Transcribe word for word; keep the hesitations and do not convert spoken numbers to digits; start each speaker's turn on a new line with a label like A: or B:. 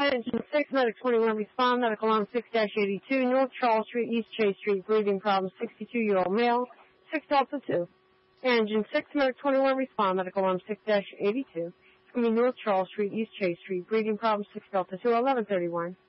A: Engine six, Medic twenty-one, respond, medical alarm six eighty-two, North Charles Street, East Chase Street, breathing problem, sixty-two-year-old male, six Delta two. Engine six, Medic twenty-one, respond, medical alarm six eighty-two, it's going to be North Charles Street, East Chase Street, breathing problem, six Delta two, eleven thirty-one.